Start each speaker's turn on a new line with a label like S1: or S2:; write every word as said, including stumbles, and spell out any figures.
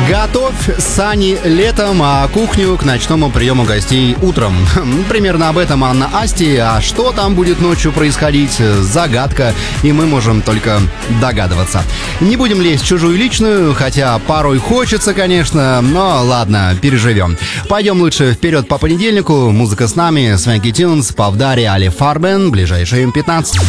S1: Готовь сани летом, а кухню к ночному приему гостей утром. Примерно об этом Анна Асти. А что там будет ночью происходить? Загадка. И мы можем только догадываться. Не будем лезть в чужую личную, хотя порой хочется, конечно. Но ладно, переживем. Пойдем лучше вперед по понедельнику. Музыка с нами. Свенки Тюнс, Павдари, Али Фарбен. Ближайшие пятнадцать.